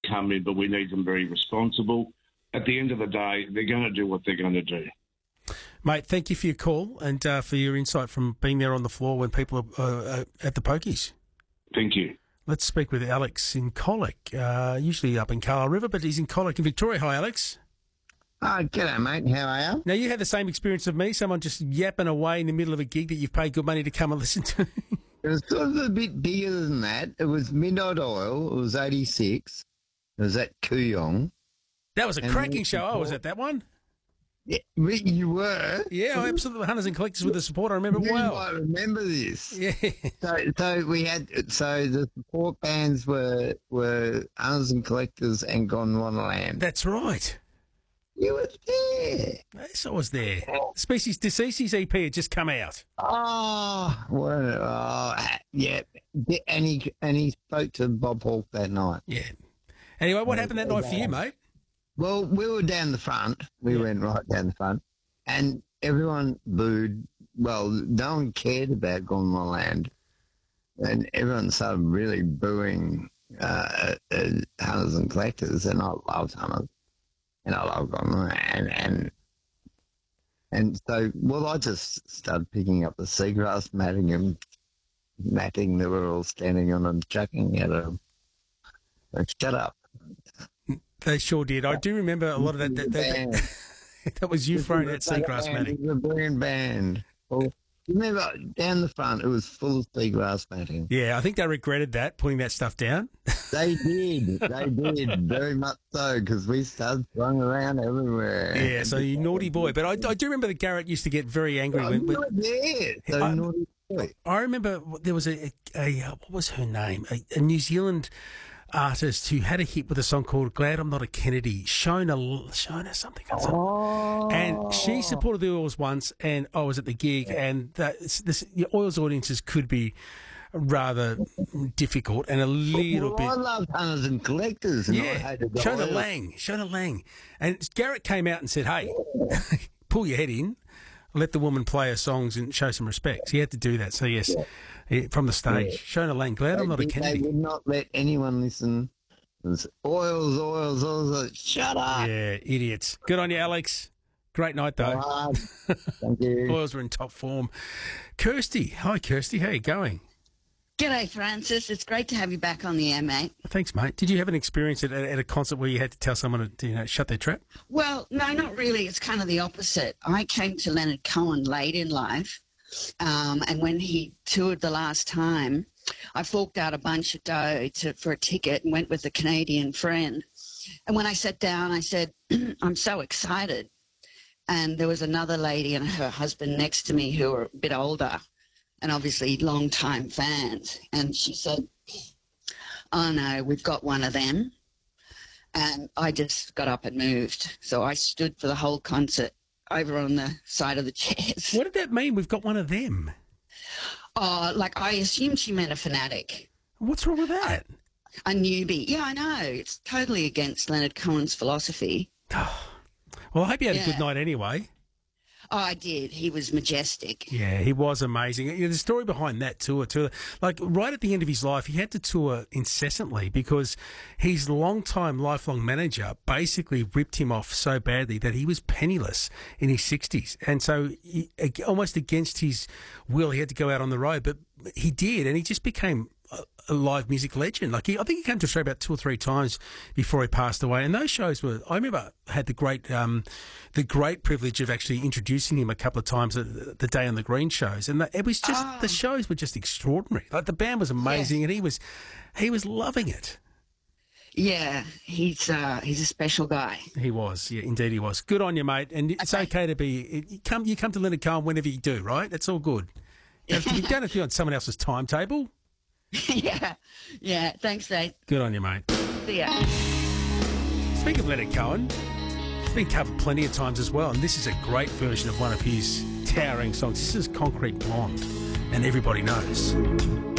come in, but we need them very responsible. At the end of the day, they're going to do what they're going to do. Mate, thank you for your call and for your insight from being there on the floor when people are at the pokies. Thank you. Let's speak with Alex in Colac, usually up in Carlisle River, but he's in Colac in Victoria. Hi, Alex. G'day, mate. How are you? Now, you had the same experience of me, someone just yapping away in the middle of a gig that you've paid good money to come and listen to. It was sort of a bit bigger than that. It was Midnight Oil. It was 86. It was at Kooyong. That was a cracking show. I was at that one. Yeah, you were? Yeah, absolutely. Hunters and Collectors with the support. I remember it well. I remember this. Yeah. So we had the support bands were Hunters and Collectors and Gone Wonderland. That's right. You were there. Yes, I was there. Species Deceases EP had just come out. Oh, well, yeah. And he spoke to Bob Hawke that night. Yeah. Anyway, what happened that night for you, mate? Well, we were down the front. We went right down the front, and everyone booed. Well, no one cared about Gone Wonderland, and everyone started really booing Hunters and Collectors, and I loved Hunters, and I loved Gone Wonderland, and so, well, I just started picking up the seagrass matting that we were all standing on and chucking at them. Like, shut up. They sure did. I do remember a lot of that. That was you throwing that seagrass matting. It was a brilliant band. Well, remember, down the front, it was full of seagrass matting. Yeah, I think they regretted that, putting that stuff down. They did. They did, very much so, because we started throwing around everywhere. Yeah, so you naughty boy. But I do remember that Garrett used to get very angry. Naughty boy. I remember there was a what was her name? A New Zealand artist who had a hit with a song called "Glad I'm Not a Kennedy," Shona something. And she supported the Oils once, and I was at the gig, and the Oils audiences could be rather difficult and a little bit. I loved Hunters and Collectors, and I hated the Shona Lang. And Garrett came out and said, "Hey, pull your head in. Let the woman play her songs and show some respect." He had to do that. So, yes, from the stage. Shona Lang, glad I'm not a Kennedy. They would not let anyone listen. It was oils. Shut up. Yeah, idiots. Good on you, Alex. Great night, though. Thank you. Oils were in top form. Kirsty. Hi, Kirsty. How you going? G'day, Francis. It's great to have you back on the air, mate. Thanks, mate. Did you have an experience at a concert where you had to tell someone to shut their trap? Well, no, not really. It's kind of the opposite. I came to Leonard Cohen late in life, and when he toured the last time, I forked out a bunch of dough for a ticket and went with a Canadian friend. And when I sat down, I said, I'm so excited. And there was another lady and her husband next to me who were a bit older, and obviously long-time fans. And she said, oh, no, we've got one of them. And I just got up and moved. So I stood for the whole concert over on the side of the chairs. What did that mean, we've got one of them? Oh, like I assumed she meant a fanatic. What's wrong with that? A newbie. Yeah, I know. It's totally against Leonard Cohen's philosophy. Well, I hope you had a good night anyway. Oh, I did. He was majestic. Yeah, he was amazing. You know, the story behind that tour, like right at the end of his life, he had to tour incessantly because his lifelong manager basically ripped him off so badly that he was penniless in his 60s. And so almost against his will, he had to go out on the road. But he did, and he just became a live music legend. Like I think he came to Australia about 2 or 3 times before he passed away. And those shows were, I remember I had the great privilege of actually introducing him a couple of times at the Day on the Green shows. And it was just, the shows were just extraordinary. Like the band was amazing, and he was loving it. Yeah, he's a special guy. He was, yeah, indeed he was. Good on you, mate. And it's okay to be, you come to Leonard Cohen whenever you do, right? It's all good. You don't have to be on someone else's timetable. Yeah. Thanks, Dave. Good on you, mate. See ya. Speaking of Leonard Cohen, it's been covered plenty of times as well, and this is a great version of one of his towering songs. This is Concrete Blonde, and everybody knows.